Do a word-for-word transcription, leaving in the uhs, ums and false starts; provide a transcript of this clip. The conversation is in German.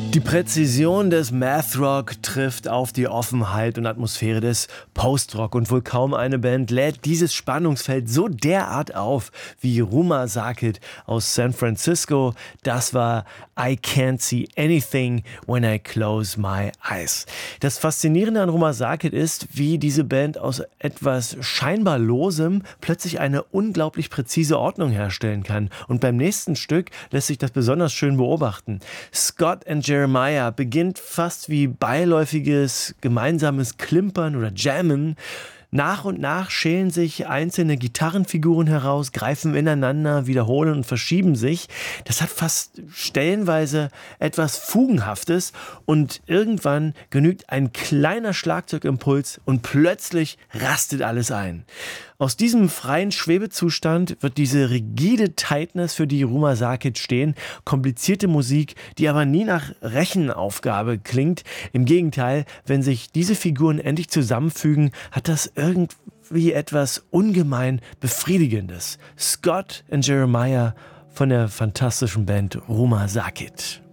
Die Präzision des Math-Rock trifft auf die Offenheit und Atmosphäre des Post-Rock und wohl kaum eine Band lädt dieses Spannungsfeld so derart auf wie Ruma Sakit aus San Francisco. Das war I Can't See Anything When I Close My Eyes. Das Faszinierende an Ruma Sakit ist, wie diese Band aus etwas scheinbar Losem plötzlich eine unglaublich präzise Ordnung herstellen kann. Und beim nächsten Stück lässt sich das besonders schön beobachten. Scott and Jeremiah beginnt fast wie beiläufiges gemeinsames Klimpern oder Jammen. Nach und nach schälen sich einzelne Gitarrenfiguren heraus, greifen ineinander, wiederholen und verschieben sich. Das hat fast stellenweise etwas Fugenhaftes und irgendwann genügt ein kleiner Schlagzeugimpuls und plötzlich rastet alles ein. Aus diesem freien Schwebezustand wird diese rigide Tightness, für die Ruma Sakit stehen, komplizierte Musik, die aber nie nach Rechenaufgabe klingt. Im Gegenteil, wenn sich diese Figuren endlich zusammenfügen, hat das irgendwie etwas ungemein Befriedigendes. Scott and Jeremiah von der fantastischen Band Ruma Sakit.